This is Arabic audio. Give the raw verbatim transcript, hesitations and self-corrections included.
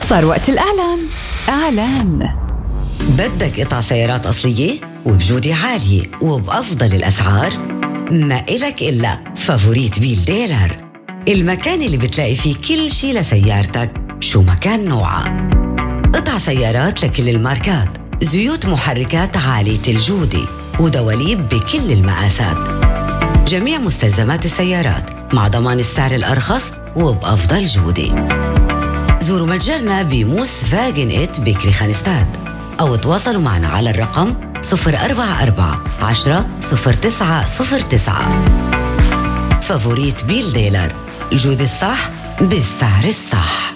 صار وقت الإعلان. إعلان. بدك قطع سيارات أصلية وبجودة عالية وبأفضل الأسعار؟ ما إلك إلا فافوريت بيل ديلر، المكان اللي بتلاقي فيه كل شي لسيارتك شو مكان نوعها. قطع سيارات لكل الماركات، زيوت محركات عالية الجودة ودواليب بكل المقاسات، جميع مستلزمات السيارات مع ضمان السعر الأرخص وبأفضل جودة. زوروا متجرنا بموس فاجن إت بكري خانستاد أو تواصلوا معنا على الرقم صفر أربعة أربعة عشرة صفر تسعة صفر تسعة. فافوريت بيل ديلر، الجودة الصح بالسعر الصح.